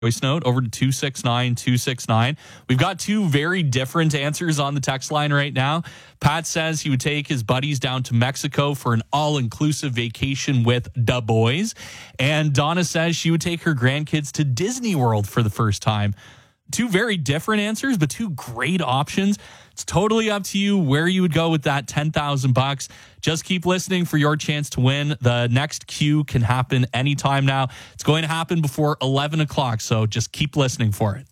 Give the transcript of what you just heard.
voice note over to 269-269. We've got two very different answers on the text line right now. Pat says he would take his buddies down to Mexico for an all-inclusive vacation with the boys. And Donna says she would take her grandkids to Disney World for the first time. Two very different answers, but two great options. It's totally up to you where you would go with that $10,000. Just keep listening for your chance to win. The next cue can happen anytime now. It's going to happen before 11 o'clock, so just keep listening for it.